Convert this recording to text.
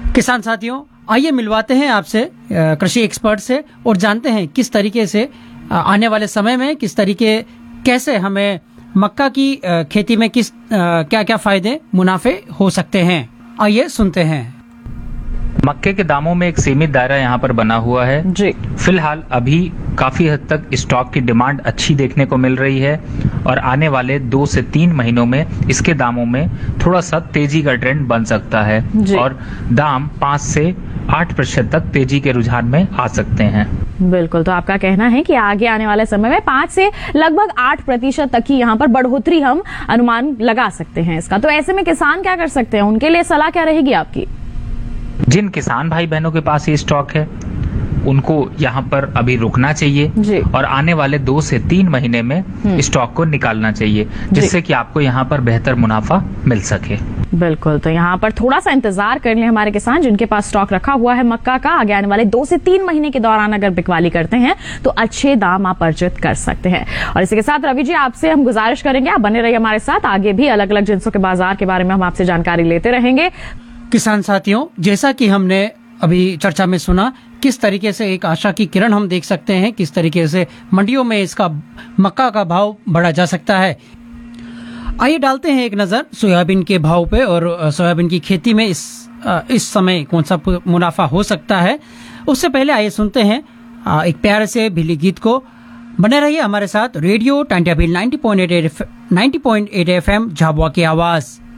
किसान साथियों, आइए मिलवाते हैं आपसे कृषि एक्सपर्ट से और जानते हैं किस तरीके से आने वाले समय में कैसे हमें मक्का की खेती में किस क्या क्या फायदे मुनाफे हो सकते हैं। आइए सुनते हैं। मक्के के दामों में एक सीमित दायरा यहाँ पर बना हुआ है जी। फिलहाल अभी काफी हद तक स्टॉक की डिमांड अच्छी देखने को मिल रही है और आने वाले 2 से 3 महीनों में इसके दामों में थोड़ा सा तेजी का ट्रेंड बन सकता है और दाम 5 से 8% तक तेजी के रुझान में आ सकते हैं। बिल्कुल, तो आपका कहना है कि आगे आने वाले समय में 5 से लगभग 8% तक की यहाँ पर बढ़ोतरी हम अनुमान लगा सकते हैं इसका। तो ऐसे में किसान क्या कर सकते हैं, उनके लिए सलाह क्या रहेगी आपकी? जिन किसान भाई बहनों के पास ये स्टॉक है उनको यहाँ पर अभी रुकना चाहिए और आने वाले 2 से 3 महीने में स्टॉक को निकालना चाहिए जिससे कि आपको यहाँ पर बेहतर मुनाफा मिल सके। बिल्कुल, तो यहाँ पर थोड़ा सा इंतजार कर लें हमारे किसान जिनके पास स्टॉक रखा हुआ है मक्का का। आगे आने वाले 2 से 3 महीने के दौरान अगर बिकवाली करते हैं तो अच्छे दाम आप अर्जित कर सकते हैं। और इसी के साथ रवि जी, आपसे हम गुजारिश करेंगे आप बने रहिए हमारे साथ, आगे भी अलग अलग जिन्सों के बाजार के बारे में हम आपसे जानकारी लेते रहेंगे। किसान साथियों, जैसा कि हमने अभी चर्चा में सुना, किस तरीके से एक आशा की किरण हम देख सकते हैं, किस तरीके से मंडियों में इसका मक्का का भाव बढ़ा जा सकता है। आइए डालते हैं एक नजर सोयाबीन के भाव पे और सोयाबीन की खेती में इस समय कौन सा मुनाफा हो सकता है। उससे पहले आइए सुनते हैं एक प्यारे से भीली गीत को। बने रहिए हमारे साथ, radio time table 90.8 FM Jhabua की आवाज।